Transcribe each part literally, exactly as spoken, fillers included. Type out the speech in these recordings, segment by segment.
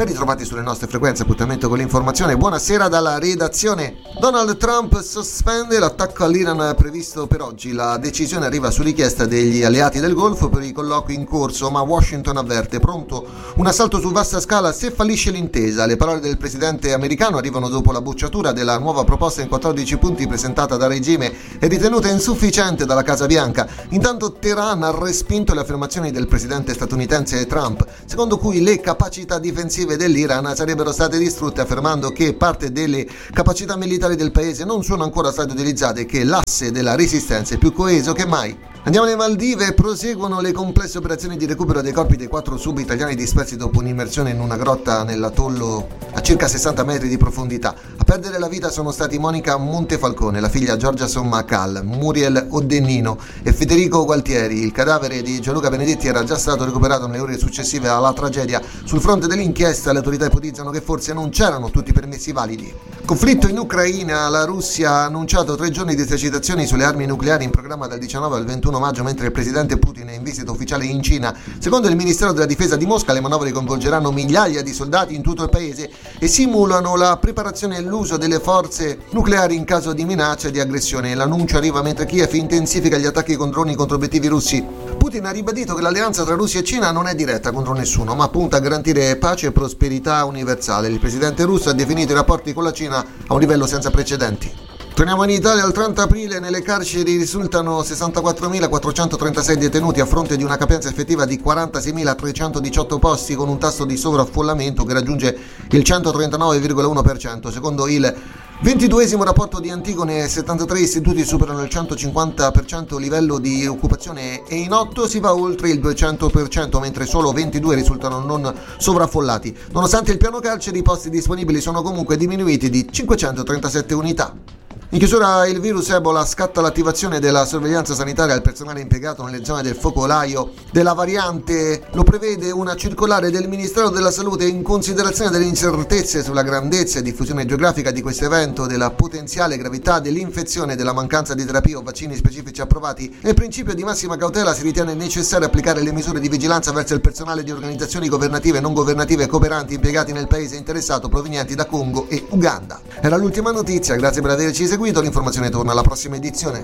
ritrovati sulle nostre frequenze, appuntamento con l'informazione. Buonasera dalla redazione. Donald Trump sospende l'attacco all'Iran previsto per oggi. La decisione arriva su richiesta degli alleati del Golfo per i colloqui in corso, ma Washington avverte: pronto un assalto su vasta scala se fallisce l'intesa. Le parole del presidente americano arrivano dopo la bocciatura della nuova proposta in quattordici punti presentata dal regime e ritenuta insufficiente dalla Casa Bianca. Intanto Teheran ha respinto le affermazioni del presidente statunitense Trump, secondo cui le capacità difensive dell'Iran sarebbero state distrutte, affermando che parte delle capacità militari del paese non sono ancora state utilizzate e che l'asse della resistenza è più coeso che mai. Andiamo alle Maldive. Proseguono le complesse operazioni di recupero dei corpi dei quattro sub-italiani dispersi dopo un'immersione in una grotta nell'atollo a circa sessanta metri di profondità. A perdere la vita sono stati Monica Montefalcone, la figlia Giorgia Sommacal, Muriel Oddennino e Federico Gualtieri. Il cadavere di Gianluca Benedetti era già stato recuperato nelle ore successive alla tragedia. Sul fronte dell'inchiesta le autorità ipotizzano che forse non c'erano tutti i permessi validi. Conflitto in Ucraina. La Russia ha annunciato tre giorni di esercitazioni sulle armi nucleari in programma dal diciannove al ventuno maggio, mentre il presidente Putin è in visita ufficiale in Cina. Secondo il Ministero della Difesa di Mosca, le manovre coinvolgeranno migliaia di soldati in tutto il paese e simulano la preparazione e l'uso delle forze nucleari in caso di minaccia e di aggressione. L'annuncio arriva mentre Kiev intensifica gli attacchi con droni contro obiettivi russi. Putin ha ribadito che l'alleanza tra Russia e Cina non è diretta contro nessuno, ma punta a garantire pace e prosperità universale. Il presidente russo ha definito i rapporti con la Cina a un livello senza precedenti. Torniamo in Italia. Il trenta aprile nelle carceri risultano sessantaquattromilaquattrocentotrentasei detenuti a fronte di una capienza effettiva di quarantaseimilatrecentodiciotto posti, con un tasso di sovraffollamento che raggiunge il centotrentanove virgola uno per cento. Secondo il ventiduesimo rapporto di Antigone, settantatré istituti superano il centocinquanta per cento livello di occupazione e in otto si va oltre il duecento per cento, mentre solo ventidue risultano non sovraffollati. Nonostante il piano carceri, i posti disponibili sono comunque diminuiti di cinquecentotrentasette unità. In chiusura, il virus Ebola scatta l'attivazione della sorveglianza sanitaria al personale impiegato nelle zone del focolaio della variante. Lo prevede una circolare del Ministero della Salute. In considerazione delle incertezze sulla grandezza e diffusione geografica di questo evento, della potenziale gravità dell'infezione e della mancanza di terapie o vaccini specifici approvati, nel principio di massima cautela si ritiene necessario applicare le misure di vigilanza verso il personale di organizzazioni governative e non governative cooperanti impiegati nel paese interessato, provenienti da Congo e Uganda. Era l'ultima notizia, grazie per averci seguito. L'informazione torna alla prossima edizione.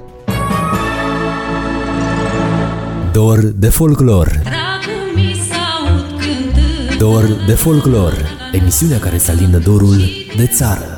Dor de folclor. Dor de folclor, emisiunea care să alină dorul de țară.